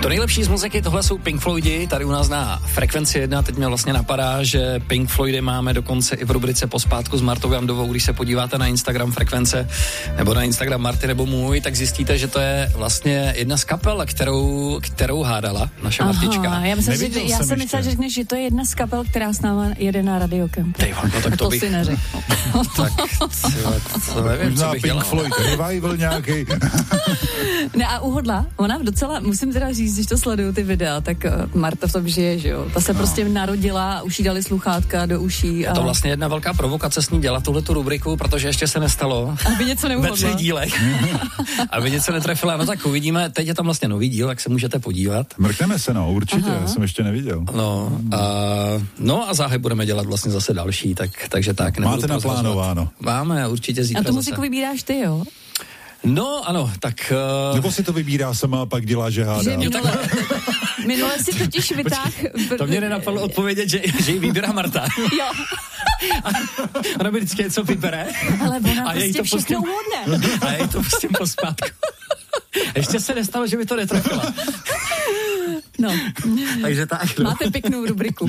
To nejlepší z muziky, tohle jsou Pink Floydi, tady u nás na Frekvenci 1, teď mě vlastně napadá, že Pink Floydy máme dokonce i v rubrice Pospátku s Martou Jandovou, když se podíváte na Instagram Frekvence, nebo na Instagram Marty nebo můj, tak zjistíte, že to je vlastně jedna z kapel, kterou hádala naše Martička. Já jsem myslela, že řekneš, že to je jedna z kapel, která s náma jede na Radio Camp. No tak to bych... si neřekl. Tak, to nevím, co bych dělal. Pink Floyd revival nějaký. Ne, a uhodla, ona docela, musím teda říct, když to sleduju ty videa, tak Marta v tom žije, že jo. Ta se prostě narodila, už jí dali sluchátka do uší. Je to vlastně jedna velká provokace s ní dělat tuhletu rubriku, protože ještě se nestalo. Aby něco neuhodla. Ve 3 dílech. Aby něco netrefila, no tak uvidíme, teď je tam vlastně nový díl, tak se můžete podívat. Mrkneme se, no, určitě, já jsem ještě neviděl. No a záhy budeme dělat vlastně zase další, takže tak. Máte naplánováno? Máme, určitě zítra. A tu muziku vybíráš ty, jo? No, ano, tak... Nebo si to vybírá sama a pak dělá, že hádá. Minule si totiž vytáhl... To mě nenapadlo odpovědět, že ji vybírá Marta. Jo. Ona mi vždycky něco vybere. Ale ona prostě všechno uhodne. A já jí to pustím pospátku. Ještě se nestalo, že by to netrefila. No. Takže tak. Máte pěknou rubriku.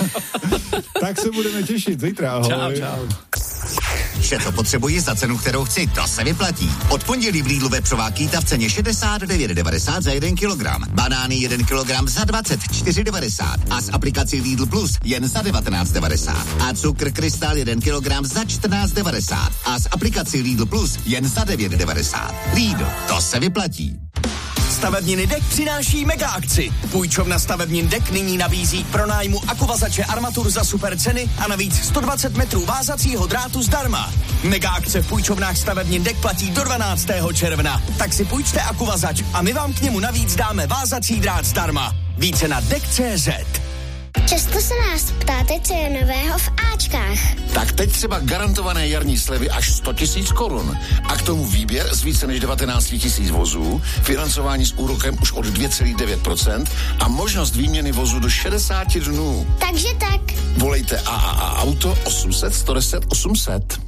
Tak se budeme těšit zítra. Ahoj. Čau. Vše, co potřebuji za cenu, kterou chci, to se vyplatí. Od pondělí v Lidlu vepřová kýta v ceně 69,90 za 1 kilogram. Banány 1 kilogram za 24,90 a s aplikací Lidl Plus jen za 19,90. A cukr Krystal 1 kilogram za 14,90 a s aplikací Lidl Plus jen za 9,90. Lidl, to se vyplatí. Stavebniny DEK přináší mega akci. Půjčovna Stavebnin DEK nyní nabízí k pronájmu akuvazače armatur za super ceny a navíc 120 metrů vázacího drátu zdarma. Mega akce v půjčovnách Stavebnin DEK platí do 12. června. Tak si půjčte akuvazač a my vám k němu navíc dáme vázací drát zdarma. Více na DEK.cz. Často se nás ptáte, co je nového v Ačkách. Tak teď třeba garantované jarní slevy až 100 000 korun. A k tomu výběr z více než 19 000 vozů, financování s úrokem už od 2,9% a možnost výměny vozu do 60 dnů. Takže tak. Volejte AAA Auto 800 110 800.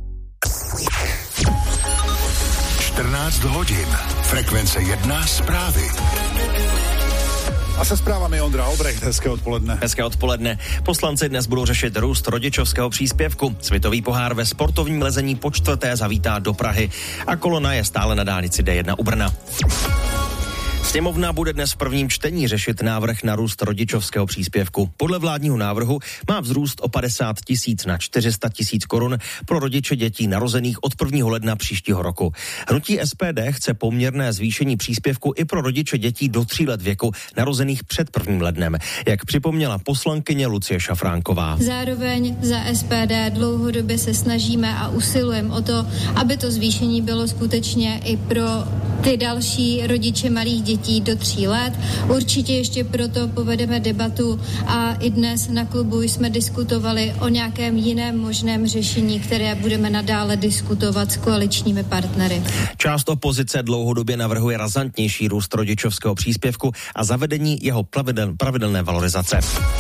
14 hodin. Frekvence 1 zprávy. A se zprávami Ondra Obrecht, hezké odpoledne. Hezké odpoledne. Poslanci dnes budou řešit růst rodičovského příspěvku. Světový pohár ve sportovním lezení po 4. zavítá do Prahy a kolona je stále na dálnici D1 u Brna. Sněmovna bude dnes v prvním čtení řešit návrh na růst rodičovského příspěvku. Podle vládního návrhu má vzrůst o 50 000 na 400 000 korun pro rodiče dětí narozených od 1. ledna příštího roku. Hnutí SPD chce poměrné zvýšení příspěvku i pro rodiče dětí do 3 let věku narozených před 1. lednem, jak připomněla poslankyně Lucie Šafránková. Zároveň za SPD dlouhodobě se snažíme a usilujeme o to, aby to zvýšení bylo skutečně i pro ty další rodiče malých dětí do 3 let. Určitě ještě proto povedeme debatu a i dnes na klubu jsme diskutovali o nějakém jiném možném řešení, které budeme nadále diskutovat s koaličními partnery. Část opozice dlouhodobě navrhuje razantnější růst rodičovského příspěvku a zavedení jeho pravidelné valorizace.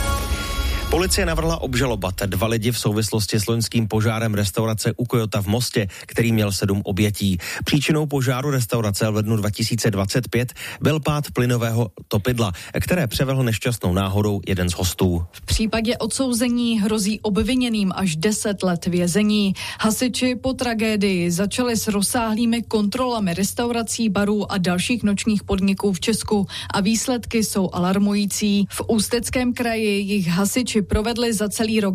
Policie navrhla obžalovat 2 lidi v souvislosti s loňským požárem restaurace u Kojota v Mostě, který měl 7 obětí. Příčinou požáru restaurace v lednu 2025 byl pád plynového topidla, které převrhl nešťastnou náhodou jeden z hostů. V případě odsouzení hrozí obviněným až 10 let vězení. Hasiči po tragédii začali s rozsáhlými kontrolami restaurací, barů a dalších nočních podniků v Česku a výsledky jsou alarmující. V Ústeckém kraji jich hasiči provedli za celý rok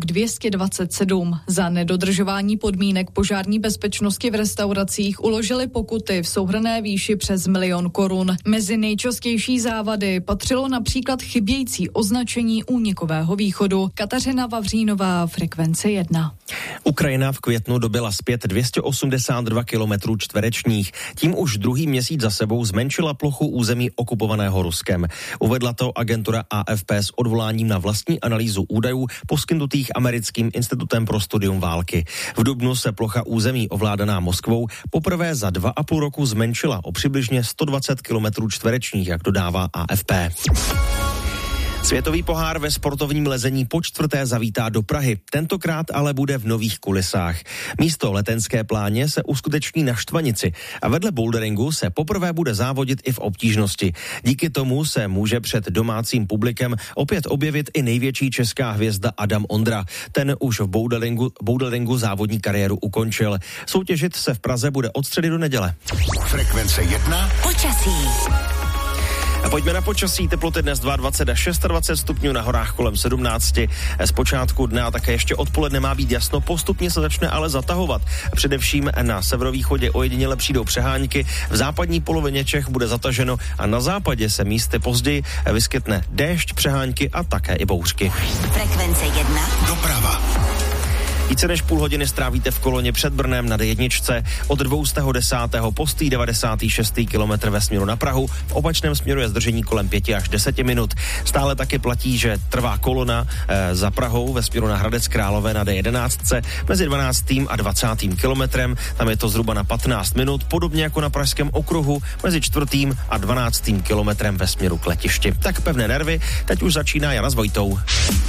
227. Za nedodržování podmínek požární bezpečnosti v restauracích uložili pokuty v souhrnné výši přes 1 000 000 korun. Mezi nejčastější závady patřilo například chybějící označení únikového východu. Kateřina Vavřínová, Frekvence 1. Ukrajina v květnu dobyla zpět 282 kilometrů čtverečních. Tím už druhý měsíc za sebou zmenšila plochu území okupovaného Ruskem. Uvedla to agentura AFP s odvoláním na vlastní analýzu údajů poskytnutých Americkým institutem pro studium války. V dubnu se plocha území ovládaná Moskvou poprvé za 2,5 roku zmenšila o přibližně 120 kilometrů čtverečních, jak dodává AFP. Světový pohár ve sportovním lezení po čtvrté zavítá do Prahy. Tentokrát ale bude v nových kulisách. Místo letenské pláně se uskuteční na Štvanici a vedle boulderingu se poprvé bude závodit i v obtížnosti. Díky tomu se může před domácím publikem opět objevit i největší česká hvězda Adam Ondra. Ten už v boulderingu závodní kariéru ukončil. Soutěžit se v Praze bude od středy do neděle. Frekvence 1. Počasí. A pojďme na počasí. Teploty dnes 22 až 26 stupňů, na horách kolem 17. Z počátku dne a také ještě odpoledne má být jasno, postupně se začne ale zatahovat. Především na severovýchodě ojediněle přijdou přehánky, v západní polovině Čech bude zataženo a na západě se místy později vyskytne déšť, přehánky a také i bouřky. Frekvence 1. Doprava. Více než půl hodiny strávíte v koloně před Brnem na D1 od 210. po 96. kilometr ve směru na Prahu. V opačném směru je zdržení kolem 5 až 10 minut. Stále taky platí, že trvá kolona za Prahou ve směru na Hradec Králové na D11 mezi 12. a 20. kilometrem. Tam je to zhruba na 15 minut, podobně jako na Pražském okruhu mezi 4. a 12. kilometrem ve směru k letišti. Tak pevné nervy, teď už začíná Jana s Vojtou.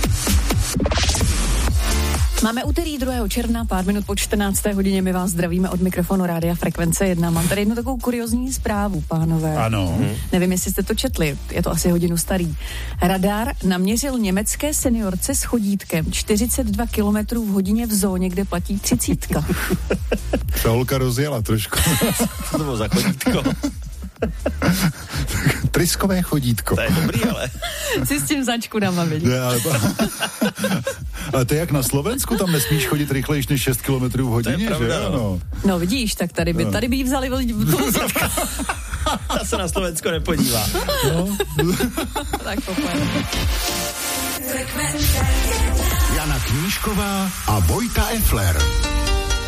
Máme úterý 2. června, pár minut po 14. hodině, my vás zdravíme od mikrofonu Rádia Frekvence 1. Mám tady jednu takovou kuriozní zprávu, pánové. Ano. Nevím, jestli jste to četli, je to asi hodinu starý. Radar naměřil německé seniorce s chodítkem 42 km v hodině v zóně, kde platí 30. Ta holka rozjela trošku. Co to bylo za chodítko? Tryskové chodítko. To je dobrý, ale... Si s tím začku dám, ale to je jak na Slovensku, tam nesmíš chodit rychlejš než 6 km v hodině, pravda, že ano? No vidíš, tak tady by jí vzali vozítka. Ta se na Slovensko nepodívá. No. Tak popojeme. Jana Knížková a Vojta Effler.